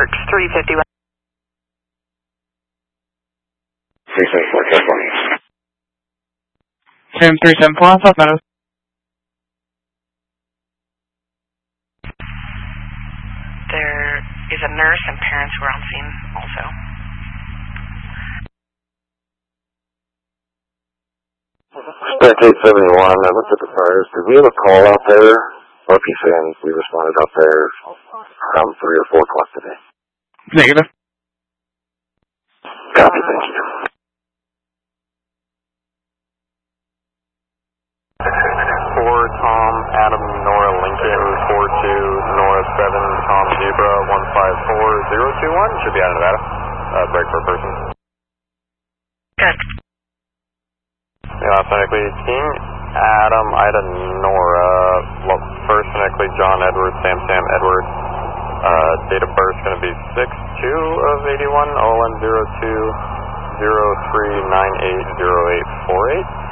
Works 351. 374, California. 7374 on South Meadows. There is a nurse and parents who are on scene also. Dispatch 871, I looked at the fires. Did we have a call out there? Lucky saying we responded out there around 3 or 4 o'clock today. Negative. Copy, thank you. 4 Tom, Adam, Nora, Lincoln, 42, Nora, 7, Tom, Zebra, 154021, should be out of Nevada. Break for a person. Good. Phonetically, King, Adam, Ida, Nora, first phonetically, John, Edward, Sam, Edward. Date of birth is going to be 6/2 of 81, OLN 02 03980848.